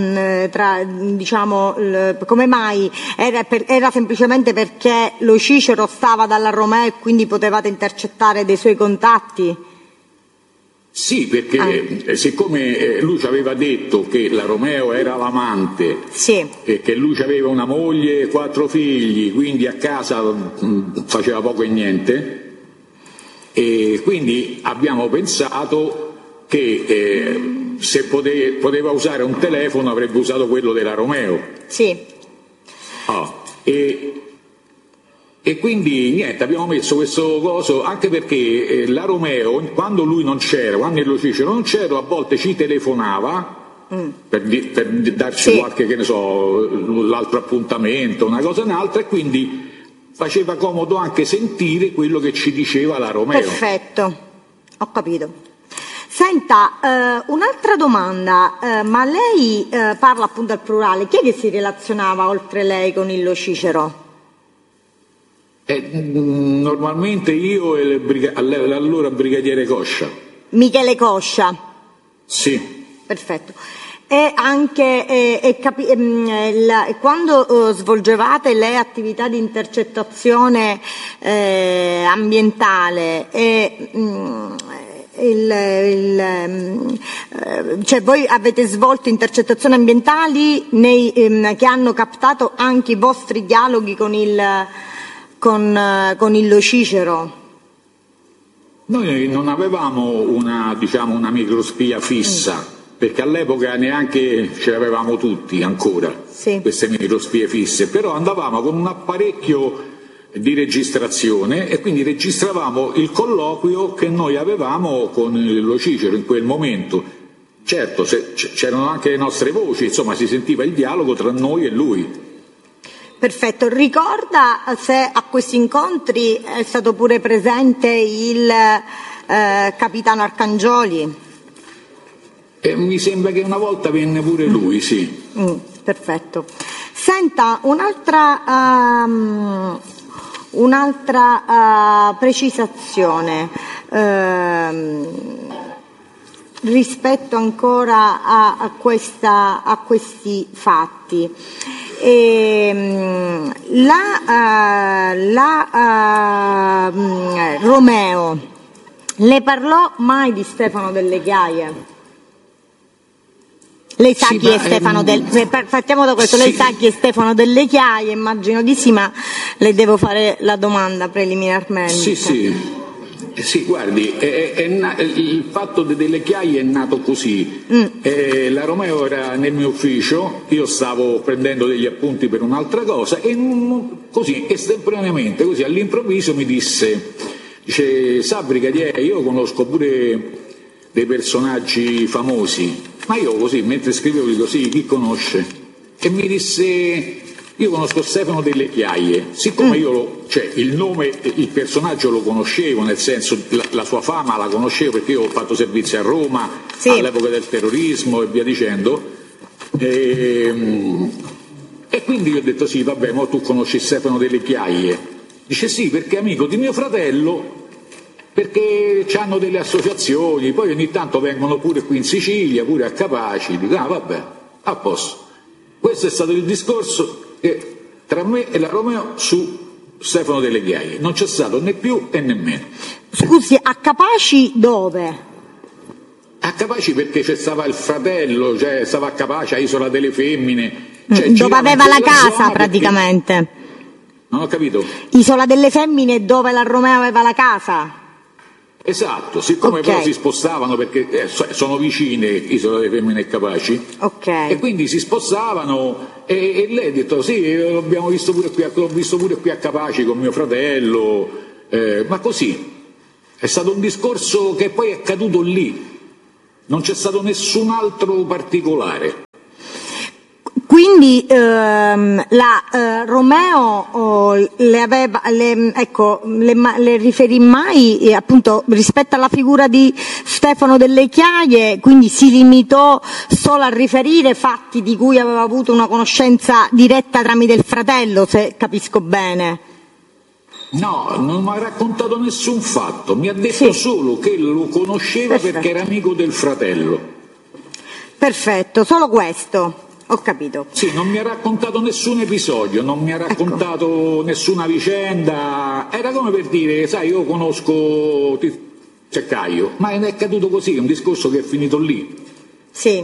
come mai era semplicemente perché lo Cicero stava dalla Romeo e quindi potevate intercettare dei suoi contatti? Sì, perché siccome lui ci aveva detto che la Romeo era l'amante, sì, e che lui aveva una moglie e 4 figli, quindi a casa faceva poco e niente, e quindi abbiamo pensato che se poteva usare un telefono avrebbe usato quello della Romeo. Sì. E quindi niente, abbiamo messo questo coso, anche perché la Romeo, quando lui non c'era, quando il Cicero non c'era, a volte ci telefonava per darci sì, qualche, che ne so, l'altro appuntamento, una cosa o un'altra, e quindi faceva comodo anche sentire quello che ci diceva la Romeo. Perfetto, ho capito. Senta, un'altra domanda, ma lei parla appunto al plurale, chi è che si relazionava oltre lei con il Cicero? Normalmente io e l'allora brigadiere Coscia. Michele Coscia? Sì. Perfetto. E anche quando svolgevate le attività di intercettazione ambientale, cioè voi avete svolto intercettazioni ambientali che hanno captato anche i vostri dialoghi con il Cicero? Noi non avevamo una microspia fissa, perché all'epoca neanche ce l'avevamo tutti ancora, sì, queste microspie fisse, però andavamo con un apparecchio di registrazione e quindi registravamo il colloquio che noi avevamo con il Cicero in quel momento. Certo, c'erano anche le nostre voci, insomma si sentiva il dialogo tra noi e lui. Perfetto, ricorda se a questi incontri è stato pure presente il capitano Arcangioli? Mi sembra che una volta venne pure lui, sì. Perfetto. Senta, un'altra precisazione rispetto ancora a questi fatti. Romeo le parlò mai di Stefano Delle Chiaie? Lei sa chi è Stefano partiamo da questo, lei sa chi è Stefano Delle Chiaie? Immagino di sì, ma le devo fare la domanda preliminarmente. Sì, guardi, il fatto delle Chiaie è nato così. La Romeo era nel mio ufficio, io stavo prendendo degli appunti per un'altra cosa e così estemporaneamente, così all'improvviso mi dice, sa brigadiere, io conosco pure dei personaggi famosi, ma io così mentre scrivevo dico sì, chi conosce? E mi disse: io conosco Stefano Delle Chiaie, siccome il nome, il personaggio lo conoscevo, nel senso la sua fama la conoscevo perché io ho fatto servizio a Roma, sì, all'epoca del terrorismo e via dicendo, e quindi io ho detto sì, vabbè, ma tu conosci Stefano Delle Chiaie? Dice sì, perché è amico di mio fratello, perché hanno delle associazioni, poi ogni tanto vengono pure qui in Sicilia, pure a Capaci, dico vabbè, a posto. Questo è stato il discorso che tra me e la Romeo su Stefano Delle Ghiaie. Non c'è stato né più e né meno. Scusi, a Capaci dove? A Capaci perché c'è stava il fratello, cioè stava a Capaci, a Isola delle Femmine. Dove aveva la casa praticamente. Perché... Non ho capito. Isola delle Femmine dove la Romeo aveva la casa. Esatto, siccome però si spostavano perché sono vicine Isola delle Femmine e Capaci, e quindi si spostavano e lei ha detto sì, l'ho visto pure qui a Capaci con mio fratello, ma così. È stato un discorso che poi è caduto lì, non c'è stato nessun altro particolare. Quindi la Romeo le riferì mai appunto rispetto alla figura di Stefano Delle Ghiaie, quindi si limitò solo a riferire fatti di cui aveva avuto una conoscenza diretta tramite il fratello, se capisco bene. No, non mi ha raccontato nessun fatto, mi ha detto solo che lo conosceva perché era amico del fratello. Perfetto, solo questo. Ho capito. Sì, non mi ha raccontato nessun episodio, non mi ha raccontato nessuna vicenda, era come per dire, sai, io conosco Ceccaio, ma è caduto così, è un discorso che è finito lì. Sì.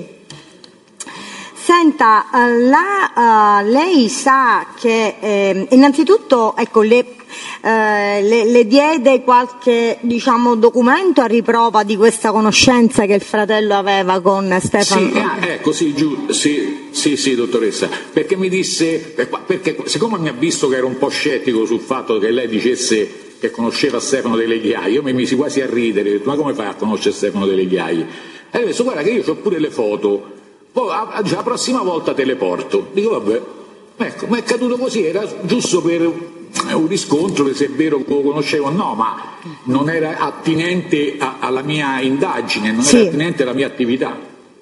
Senta, lei sa che innanzitutto ecco, le diede qualche documento a riprova di questa conoscenza che il fratello aveva con Stefano? Sì, dottoressa, perché mi disse, perché siccome mi ha visto che ero un po' scettico sul fatto che lei dicesse che conosceva Stefano Delle Ghiaie, io mi misi quasi a ridere, ho detto, ma come fai a conoscere Stefano Delle Ghiaie? E lui ha detto, guarda che io ho pure le foto, poi la prossima volta te le porto. Dico vabbè, ecco, ma è caduto così, era giusto per un riscontro se è vero che lo conoscevo o no, ma non era attinente alla mia indagine, non era attinente alla mia attività.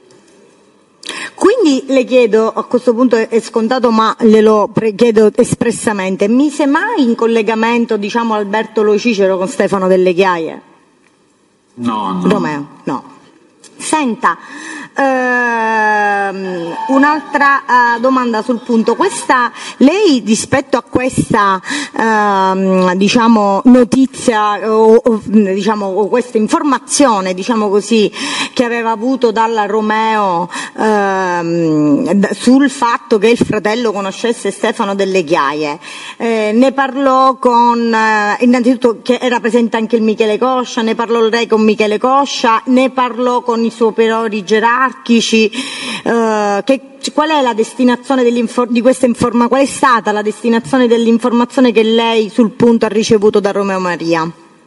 Quindi le chiedo, a questo punto è scontato ma glielo chiedo espressamente, mise mai in collegamento Alberto Lo Cicero con Stefano Delle Ghiaie? No. Romeo, no. Senta, un'altra domanda sul punto. Lei rispetto a questa notizia o questa informazione che aveva avuto dalla Romeo sul fatto che il fratello conoscesse Stefano Delle Ghiaie, ne parlò innanzitutto che era presente anche il Michele Coscia, ne parlò lei con Michele Coscia, ne parlò con i superiori gerarchici, qual è la destinazione di questa informazione, qual è stata la destinazione dell'informazione che lei sul punto ha ricevuto da Romeo Maria?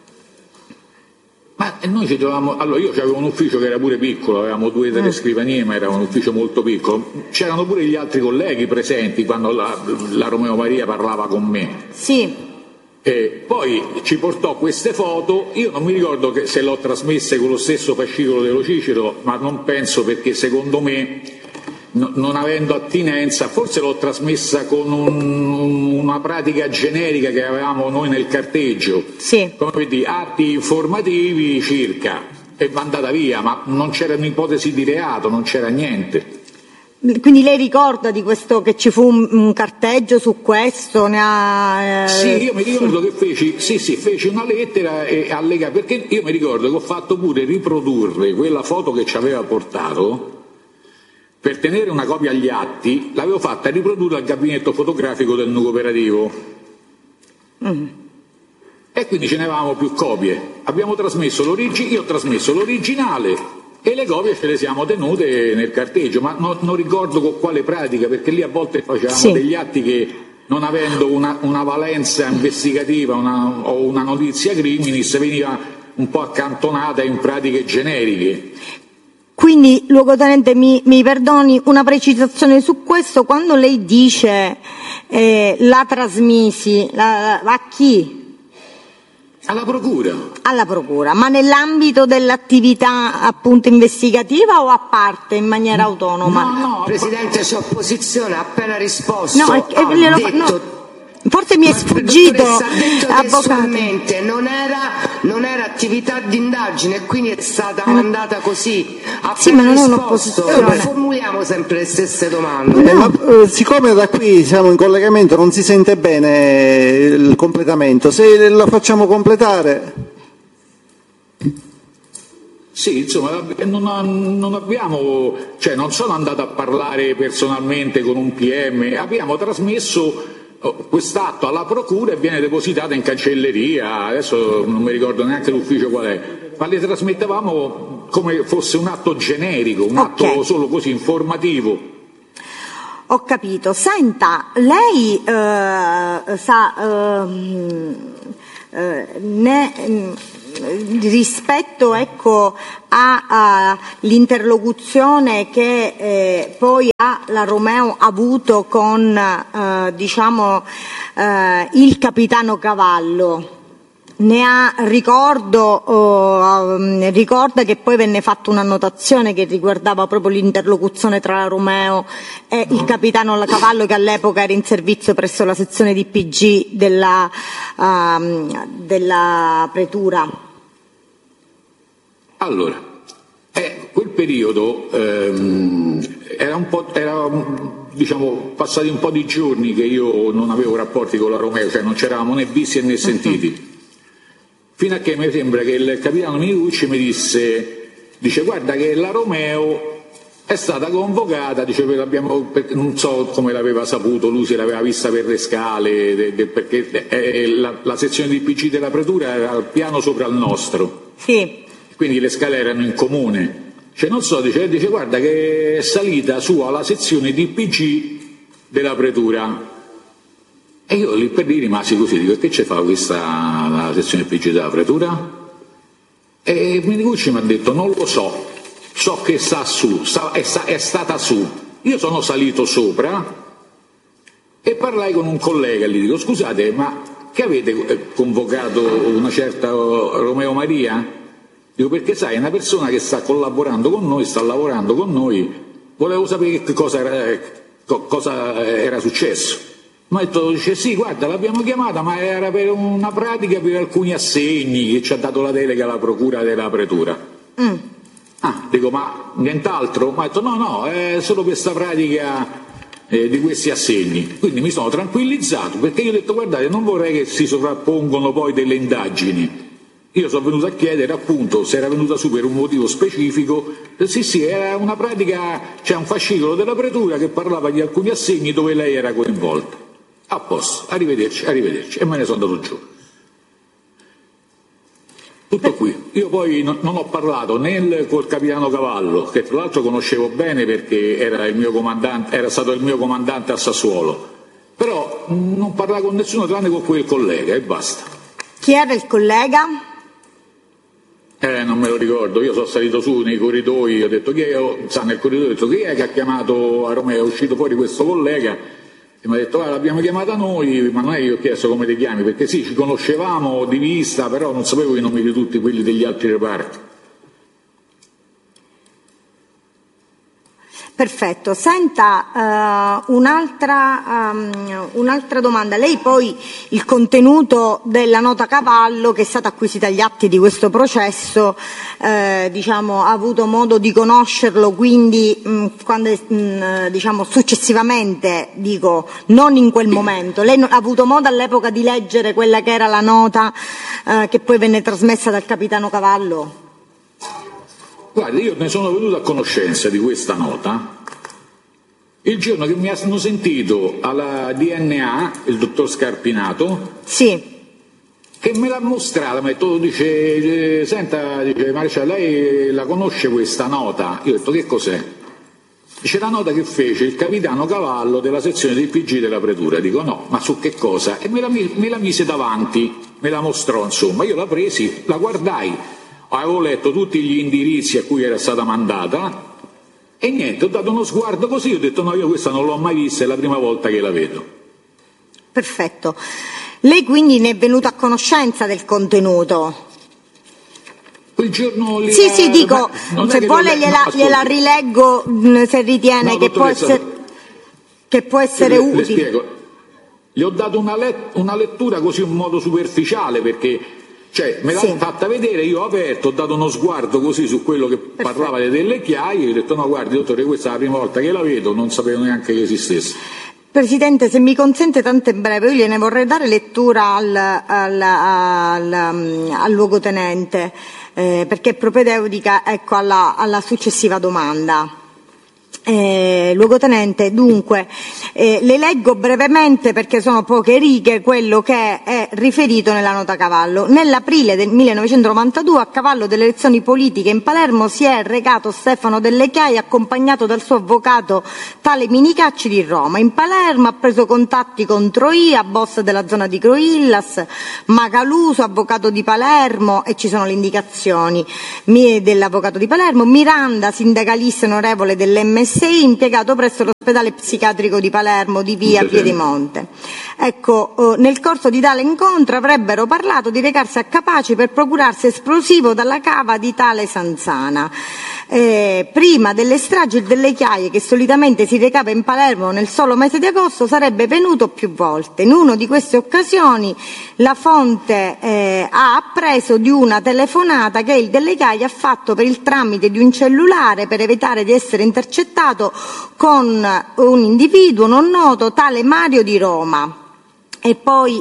Ma noi ci trovavamo, allora io avevo un ufficio che era pure piccolo, avevamo 2 o 3 scrivanie, ma era un ufficio molto piccolo, c'erano pure gli altri colleghi presenti quando la Romeo Maria parlava con me. Sì. E poi ci portò queste foto, io non mi ricordo se l'ho trasmesse con lo stesso fascicolo dello Cicero, ma non penso, perché secondo me, non avendo attinenza, forse l'ho trasmessa con una pratica generica che avevamo noi nel carteggio, come per dire, atti informativi circa, e mandata via, ma non c'era un'ipotesi di reato, non c'era niente. Quindi lei ricorda di questo, che ci fu un carteggio su questo? Sì, io mi ricordo che feci una lettera e allega, perché io mi ricordo che ho fatto pure riprodurre quella foto che ci aveva portato, per tenere una copia agli atti, l'avevo fatta riprodurre al gabinetto fotografico del nucleo operativo. E quindi ce ne avevamo più copie. Io ho trasmesso l'originale e le copie ce le siamo tenute nel carteggio, ma non ricordo con quale pratica, perché lì a volte facevamo degli atti che, non avendo una valenza investigativa o una notizia criminis, veniva un po' accantonata in pratiche generiche. Quindi, luogotenente, mi perdoni una precisazione su questo, quando lei dice la trasmisi, a chi? Alla procura. Alla procura, ma nell'ambito dell'attività appunto investigativa o a parte, in maniera autonoma? No, Presidente, sua opposizione ha appena risposto, Forse mi è sfuggito, avvocato. Non era attività di indagine, quindi è stata mandata così. Sì, ma non è un'opposizione. Formuliamo sempre le stesse domande. Ma siccome da qui siamo in collegamento non si sente bene il completamento, se lo facciamo completare. Sì, insomma, non abbiamo, cioè non sono andato a parlare personalmente con un PM, abbiamo trasmesso quest'atto alla procura e viene depositato in cancelleria, adesso non mi ricordo neanche l'ufficio qual è, ma le trasmettevamo come fosse un atto generico, un atto solo così informativo. Ho capito. Senta, lei rispetto all'interlocuzione che poi la Romeo ha avuto con il capitano Cavallo, ricorda che poi venne fatta un'annotazione che riguardava proprio l'interlocuzione tra la Romeo e il capitano Cavallo, che all'epoca era in servizio presso la sezione di PG della Pretura. Allora, quel periodo passati un po' di giorni che io non avevo rapporti con la Romeo, cioè non c'eravamo né visti né sentiti. Fino a che mi sembra che il capitano Minucci mi dice guarda che la Romeo è stata convocata, non so come l'aveva saputo, lui se l'aveva vista per le scale, perché la sezione di PG della Pretura era al piano sopra il nostro. Sì. Quindi le scale erano in comune. Non so, dice guarda che è salita su alla sezione di PG della Pretura. E io lì per lì rimasi così, dico, che ci fa questa la sezione PG della Pretura? E Minicucci mi ha detto, non lo so che sta su, è stata su. Io sono salito sopra e parlai con un collega, gli dico, scusate, ma che avete convocato una certa Romeo Maria? Dico, perché sai, è una persona che sta collaborando con noi, sta lavorando con noi, volevo sapere che cosa era successo. Mi ha detto, sì, guarda, l'abbiamo chiamata, ma era per una pratica per alcuni assegni che ci ha dato la delega alla procura della Pretura. Dico, ma nient'altro? Mi ha detto, no, è solo questa pratica di questi assegni. Quindi mi sono tranquillizzato, perché io ho detto, guardate, non vorrei che si sovrappongono poi delle indagini. Io sono venuto a chiedere appunto se era venuta su per un motivo specifico. Sì, era una pratica, c'è un fascicolo della Pretura che parlava di alcuni assegni dove lei era coinvolta. A posto, arrivederci, e me ne sono andato giù. Tutto qui. Io poi non ho parlato né col capitano Cavallo, che tra l'altro conoscevo bene perché era stato il mio comandante a Sassuolo, però non parlavo con nessuno tranne con quel collega e basta. Chi era il collega? Non me lo ricordo, io sono salito su nei corridoi, ho detto nel corridoio ho detto chi è che ha chiamato a Romeo, è uscito fuori questo collega e mi ha detto l'abbiamo chiamata noi, ma non è che io ho chiesto come ti chiami, perché sì, ci conoscevamo di vista, però non sapevo i nomi di tutti quelli degli altri reparti. Perfetto, senta un'altra domanda. Lei poi il contenuto della nota Cavallo che è stata acquisita agli atti di questo processo, ha avuto modo di conoscerlo, quindi quando successivamente, non in quel momento. Lei ha avuto modo all'epoca di leggere quella che era la nota che poi venne trasmessa dal capitano Cavallo? Guardi, io ne sono venuto a conoscenza di questa nota il giorno che mi hanno sentito alla DNA, il dottor Scarpinato, sì, che me l'ha mostrata, mi ha detto, senta, Maresciallo, lei la conosce questa nota? Io ho detto, che cos'è? Dice, la nota che fece il capitano Cavallo della sezione del PG della Pretura. Dico, no, ma su che cosa? E me la mise davanti, me la mostrò, insomma, io la presi, la guardai, avevo letto tutti gli indirizzi a cui era stata mandata e niente, ho dato uno sguardo così, ho detto no, io questa non l'ho mai vista, è la prima volta che la vedo. Perfetto. Lei quindi ne è venuto a conoscenza del contenuto? Quel giorno lì. Sì, dico, se vuole gliela rileggo se ritiene che può essere utile. Gli ho dato una lettura così in modo superficiale, perché me l'hanno fatta vedere, io ho aperto, ho dato uno sguardo così su quello che parlava delle chiaie, e ho detto no, guardi dottore, questa è la prima volta che la vedo, non sapevo neanche che esistesse. Presidente, se mi consente, tanto in breve, io gliene vorrei dare lettura al luogotenente, perché è propedeutica, ecco, alla successiva domanda. Luogotenente, dunque, le leggo brevemente perché sono poche righe quello che è riferito nella nota cavallo. Nell'aprile del 1992, a cavallo delle elezioni politiche in Palermo, si è recato Stefano Delle Chiaie accompagnato dal suo avvocato tale Minicacci di Roma. In Palermo ha preso contatti con Troia, boss della zona di Croillas, Macaluso, avvocato di Palermo, e ci sono le indicazioni dell'avvocato di Palermo, Miranda, sindacalista onorevole dell'MS, impiegato presso l'ospedale psichiatrico di Palermo di via Piedimonte. Ecco, nel corso di tale incontro avrebbero parlato di recarsi a Capaci per procurarsi esplosivo dalla cava di tale Sanzana. Prima delle stragi Delle Chiaie, che solitamente si recava in Palermo nel solo mese di agosto, sarebbe venuto più volte. In una di queste occasioni la fonte ha appreso di una telefonata che il Delle Chiaie ha fatto per il tramite di un cellulare per evitare di essere intercettato con un individuo non noto, tale Mario di Roma. E poi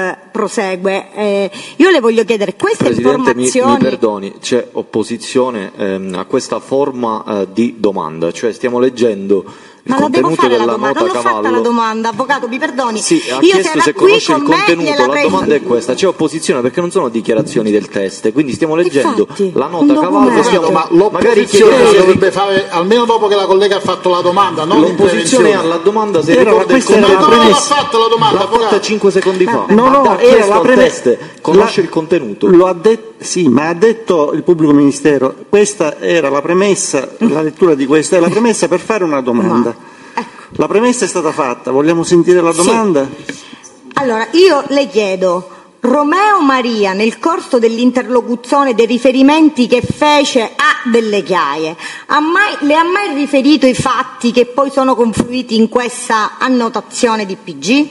prosegue. Io le voglio chiedere, queste Presidente, informazioni... mi perdoni, c'è opposizione a questa forma di domanda, cioè stiamo leggendo il contenuto della nota cavallo. Fatta la domanda, avvocato, mi perdoni. Sì, ha chiesto se conosce il contenuto, la domanda è questa: c'è opposizione perché non sono dichiarazioni del test, quindi stiamo leggendo la nota cavallo. Ma l'opposizione dovrebbe fare almeno dopo che la collega ha fatto la domanda, non l'opposizione alla domanda se ricorda il contenuto. Non l'ha fatto la domanda, l'ha fatta 5 secondi fa. Era la premessa. Conosce il contenuto. Lo ha detto, sì, ma ha detto il pubblico ministero, questa era la premessa, la lettura di questa è la premessa per fare una domanda. La premessa è stata fatta, vogliamo sentire la domanda? Sì. Allora, io le chiedo, Romeo Maria nel corso dell'interlocuzione, dei riferimenti che fece a Delle Chiaie, le ha mai riferito i fatti che poi sono confluiti in questa annotazione di PG?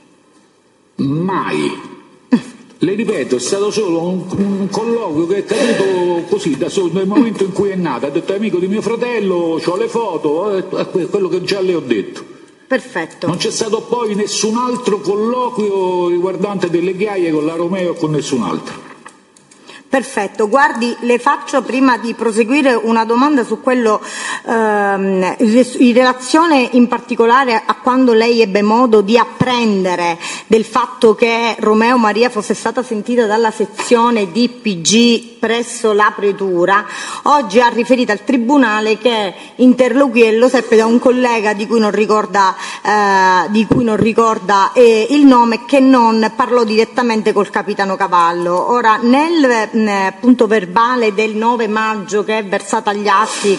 Mai. Le ripeto, è stato solo un colloquio che è caduto così, da solo, nel momento in cui è nata. Ha detto: amico di mio fratello, ho le foto, quello che già le ho detto. Perfetto. Non c'è stato poi nessun altro colloquio riguardante Delle Chiaie con la Romeo o con nessun altro. Perfetto, guardi, le faccio, prima di proseguire, una domanda su quello, in relazione in particolare a quando lei ebbe modo di apprendere del fatto che Romeo Maria fosse stata sentita dalla sezione di PG presso la Pretura. Oggi ha riferito al Tribunale che interloquì, e lo seppe da un collega di cui non ricorda il nome, che non parlò direttamente col capitano Cavallo. Ora, nel punto verbale del 9 maggio che è versato agli atti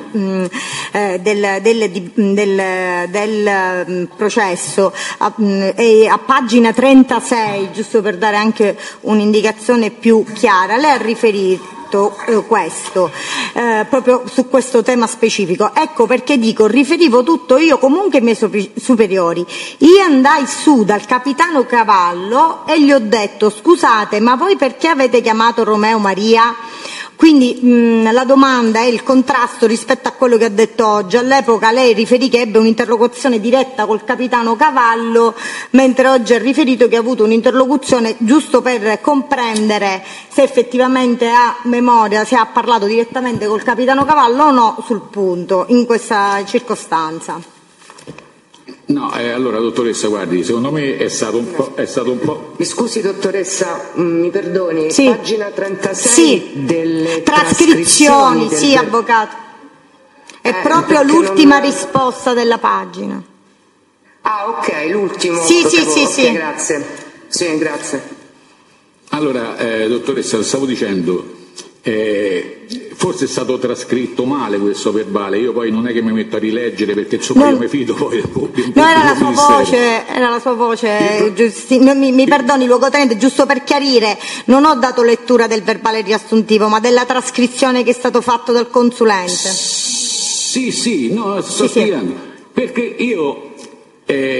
del processo, a pagina 36, giusto per dare anche un'indicazione più chiara, lei ha riferito questo, proprio su questo tema specifico. Ecco perché dico, riferivo tutto io, comunque ai miei superiori. Io andai su dal capitano Cavallo e gli ho detto: scusate, ma voi perché avete chiamato Romeo Maria? Quindi la domanda è il contrasto rispetto a quello che ha detto oggi. All'epoca lei riferì che ebbe un'interlocuzione diretta col capitano Cavallo, mentre oggi ha riferito che ha avuto un'interlocuzione, giusto per comprendere se effettivamente ha memoria, se ha parlato direttamente col capitano Cavallo o no sul punto, in questa circostanza. No, allora dottoressa, guardi, secondo me è stato un po'... Mi scusi dottoressa, mi perdoni, sì. Pagina 36 sì. delle trascrizioni sì, avvocato. È proprio l'ultima risposta della pagina. Ah, ok, l'ultimo. Sì, okay, grazie. Sì, grazie. Allora, dottoressa, stavo dicendo... forse è stato trascritto male questo verbale, io poi non è che mi metto a rileggere perché insomma io mi fido poi no, era la sua voce mi perdoni luogotenente, giusto per chiarire, non ho dato lettura del verbale riassuntivo ma della trascrizione che è stato fatto dal consulente. Sì, no, sto spiegando perché io forse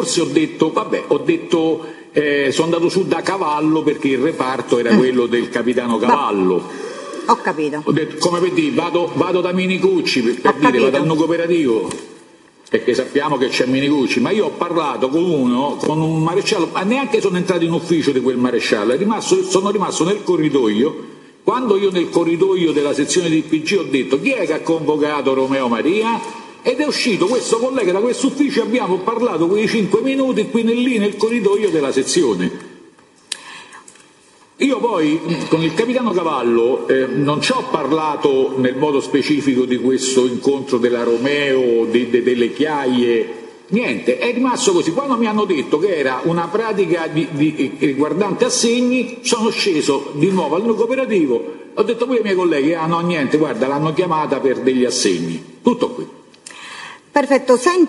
forse ho detto sono andato su da cavallo perché il reparto era quello del capitano Cavallo. Ho capito. Ho detto, come per dire, vado da Minicucci per dire vado al nucleo operativo, perché sappiamo che c'è Minicucci, ma io ho parlato con un maresciallo, ma neanche sono entrato in ufficio di quel maresciallo, sono rimasto nel corridoio. Quando io nel corridoio della sezione di PG ho detto chi è che ha convocato Romeo Maria, ed è uscito questo collega da questo ufficio e abbiamo parlato quei 5 minuti qui lì nel corridoio della sezione. Io poi con il capitano Cavallo non ci ho parlato nel modo specifico di questo incontro della Romeo, delle chiaie, niente, è rimasto così. Quando mi hanno detto che era una pratica riguardante assegni, sono sceso di nuovo al nucleo operativo, ho detto poi ai miei colleghi, no niente, guarda, l'hanno chiamata per degli assegni, tutto qui. Perfetto, senti.